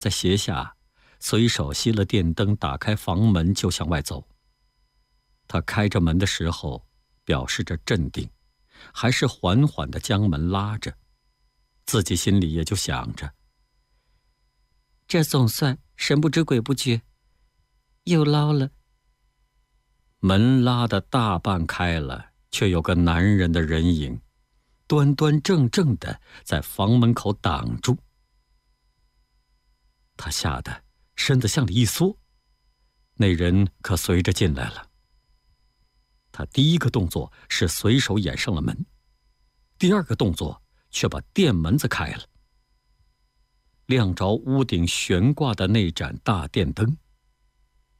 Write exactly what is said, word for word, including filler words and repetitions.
在斜下，随手熄了电灯，打开房门就向外走。他开着门的时候，表示着镇定，还是缓缓地将门拉着，自己心里也就想着：这总算神不知鬼不觉，又捞了。门拉得大半开了，却有个男人的人影，端端正正地在房门口挡住。他吓得身子向里一缩，那人可随着进来了。他第一个动作是随手掩上了门，第二个动作却把店门子开了，亮着屋顶悬挂的那盏大电灯。